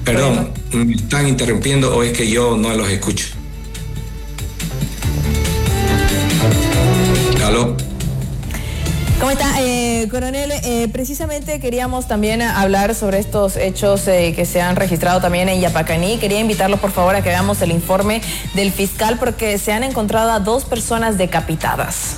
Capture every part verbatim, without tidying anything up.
Perdón, ¿me están interrumpiendo o es que yo no los escucho? ¿Aló? ¿Cómo está, eh, coronel? Eh, precisamente queríamos también hablar sobre estos hechos eh, que se han registrado también en Yapacaní. Quería invitarlos, por favor, a que veamos el informe del fiscal porque se han encontrado a dos personas decapitadas.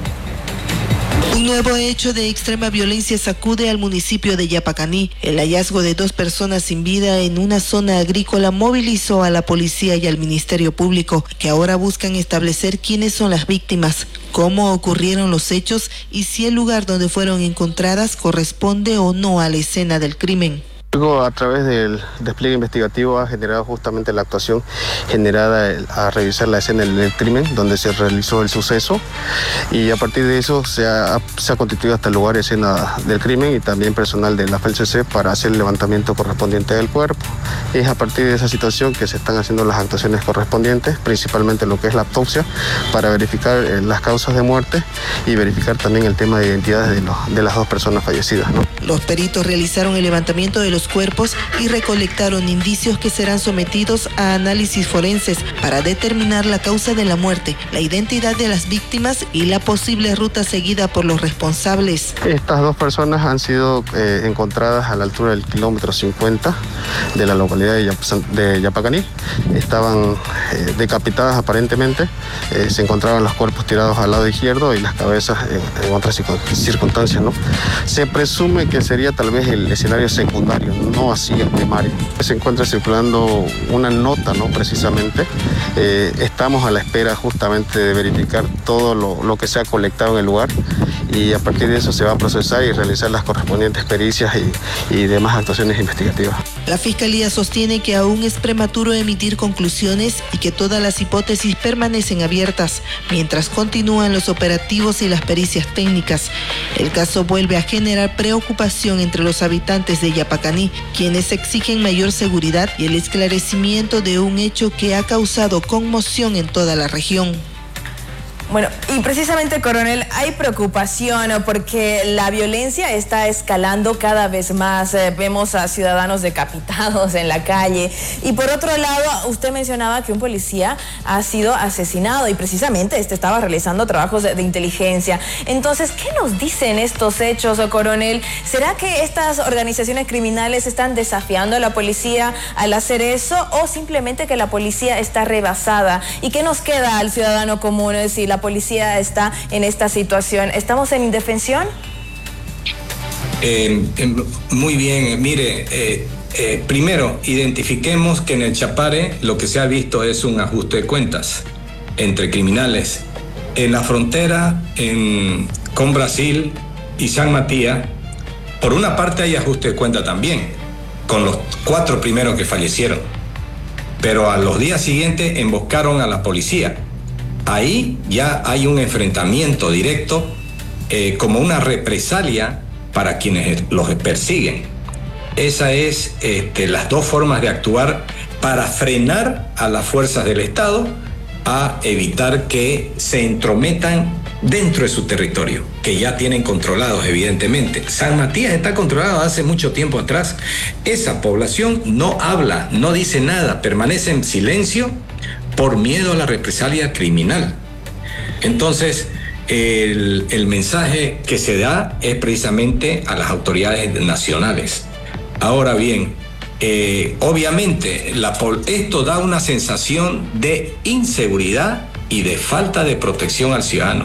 Un nuevo hecho de extrema violencia sacude al municipio de Yapacaní. El hallazgo de dos personas sin vida en una zona agrícola movilizó a la policía y al Ministerio Público, que ahora buscan establecer quiénes son las víctimas, cómo ocurrieron los hechos y si el lugar donde fueron encontradas corresponde o no a la escena del crimen. Luego, a través del despliegue investigativo, ha generado justamente la actuación generada a revisar la escena del crimen donde se realizó el suceso, y a partir de eso se ha, se ha constituido hasta el lugar de escena del crimen y también personal de la F E L C C para hacer el levantamiento correspondiente del cuerpo. Es a partir de esa situación que se están haciendo las actuaciones correspondientes, principalmente lo que es la autopsia, para verificar eh, las causas de muerte y verificar también el tema de identidades de, los, de las dos personas fallecidas, ¿no? Los peritos realizaron el levantamiento de los cuerpos y recolectaron indicios que serán sometidos a análisis forenses para determinar la causa de la muerte, la identidad de las víctimas y la posible ruta seguida por los responsables. Estas dos personas han sido eh, encontradas a la altura del kilómetro cincuenta de la localidad de, Yap de Yapacaní. Estaban eh, decapitadas aparentemente, eh, se encontraban los cuerpos tirados al lado izquierdo y las cabezas en, en otras circunstancias, ¿no? Se presume que sería tal vez el escenario secundario, no así el primario. Se encuentra circulando una nota, ¿no? Precisamente. Eh, estamos a la espera justamente de verificar todo lo, lo que se ha colectado en el lugar, y a partir de eso se va a procesar y realizar las correspondientes pericias y, y demás actuaciones investigativas. La Fiscalía sostiene que aún es prematuro emitir conclusiones y que todas las hipótesis permanecen abiertas mientras continúan los operativos y las pericias técnicas. El caso vuelve a generar preocupación entre los habitantes de Yapacaní, quienes exigen mayor seguridad y el esclarecimiento de un hecho que ha causado conmoción en toda la región. Bueno, y precisamente, coronel, hay preocupación porque la violencia está escalando cada vez más. Eh, vemos a ciudadanos decapitados en la calle. Y por otro lado, usted mencionaba que un policía ha sido asesinado y precisamente este estaba realizando trabajos de, de inteligencia. Entonces, ¿qué nos dicen estos hechos, coronel? ¿Será que estas organizaciones criminales están desafiando a la policía al hacer eso o simplemente que la policía está rebasada? ¿Y qué nos queda al ciudadano común si la policía está en esta situación? ¿Estamos en indefensión? Eh, eh, muy bien, mire, eh, eh, primero identifiquemos que en el Chapare lo que se ha visto es un ajuste de cuentas entre criminales. En la frontera en, con Brasil y San Matías, por una parte hay ajuste de cuenta también, con los cuatro primeros que fallecieron, pero a los días siguientes emboscaron a la policía. Ahí ya hay un enfrentamiento directo eh, como una represalia para quienes los persiguen. Esas es este, las dos formas de actuar para frenar a las fuerzas del Estado a evitar que se entrometan dentro de su territorio, que ya tienen controlados evidentemente. San Matías está controlado hace mucho tiempo atrás. Esa población no habla, no dice nada, permanece en silencio por miedo a la represalia criminal. Entonces, el, el mensaje que se da es precisamente a las autoridades nacionales. Ahora bien, eh, obviamente la, esto da una sensación de inseguridad y de falta de protección al ciudadano.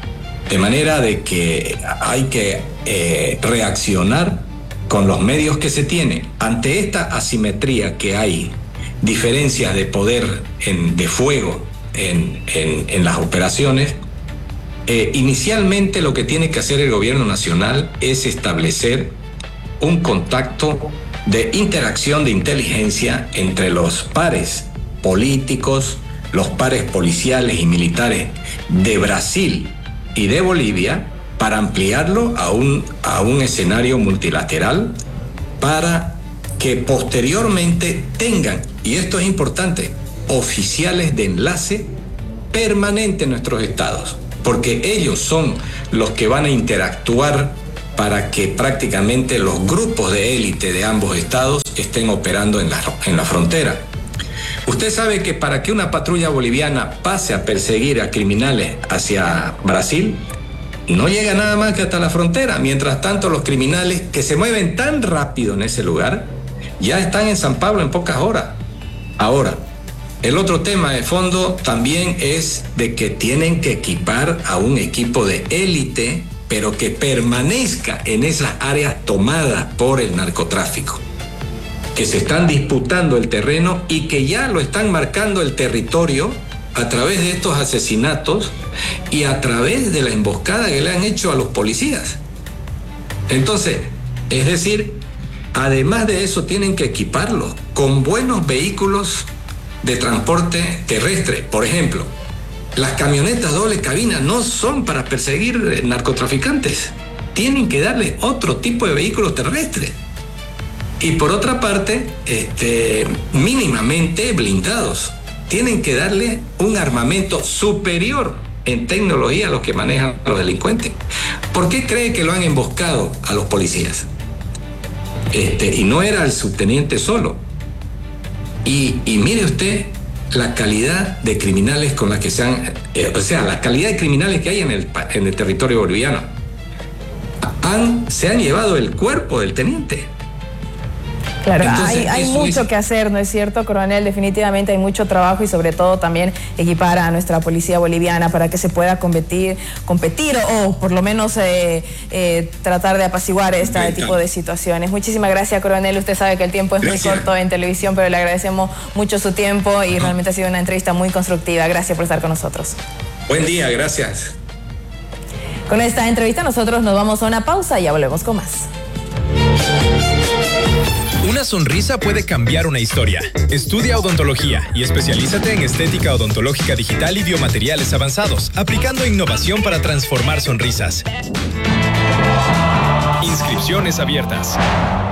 De manera de que hay que eh, reaccionar con los medios que se tienen. Ante esta asimetría que hay, diferencias de poder, en, de fuego en, en, en las operaciones, eh, inicialmente lo que tiene que hacer el gobierno nacional es establecer un contacto de interacción de inteligencia entre los pares políticos, los pares policiales y militares de Brasil y de Bolivia, para ampliarlo a un, a un escenario multilateral, para que posteriormente tengan, y esto es importante, oficiales de enlace permanente en nuestros estados, porque ellos son los que van a interactuar para que prácticamente los grupos de élite de ambos estados estén operando en la, en la frontera. Usted sabe que para que una patrulla boliviana pase a perseguir a criminales hacia Brasil, no llega nada más que hasta la frontera. Mientras tanto, los criminales que se mueven tan rápido en ese lugar ya están en San Pablo en pocas horas. Ahora, el otro tema de fondo también es de que tienen que equipar a un equipo de élite, pero que permanezca en esas áreas tomadas por el narcotráfico, que se están disputando el terreno y que ya lo están marcando el territorio a través de estos asesinatos y a través de la emboscada que le han hecho a los policías. Entonces, es decir, además de eso tienen que equiparlos con buenos vehículos de transporte terrestre. Por ejemplo, las camionetas doble cabina no son para perseguir narcotraficantes. Tienen que darle otro tipo de vehículos terrestres. Y por otra parte, este, mínimamente blindados. Tienen que darle un armamento superior en tecnología a los que manejan los delincuentes. ¿Por qué cree que lo han emboscado a los policías? Este, y no era el subteniente solo. Y, y mire usted la calidad de criminales con las que se han... Eh, o sea, la calidad de criminales que hay en el, en el territorio boliviano. Han, se han llevado el cuerpo del teniente. Claro, Entonces, hay, hay mucho es... que hacer, ¿no es cierto, coronel? Definitivamente hay mucho trabajo y sobre todo también equipar a nuestra policía boliviana para que se pueda competir, competir o, o por lo menos eh, eh, tratar de apaciguar este Venga. tipo de situaciones. Muchísimas gracias, coronel. Usted sabe que el tiempo es gracias. muy corto en televisión, pero le agradecemos mucho su tiempo y realmente ha sido una entrevista muy constructiva. Gracias por estar con nosotros. Buen día, gracias. Con esta entrevista nosotros nos vamos a una pausa y ya volvemos con más. Una sonrisa puede cambiar una historia. Estudia odontología y especialízate en estética odontológica digital y biomateriales avanzados, aplicando innovación para transformar sonrisas. Inscripciones abiertas.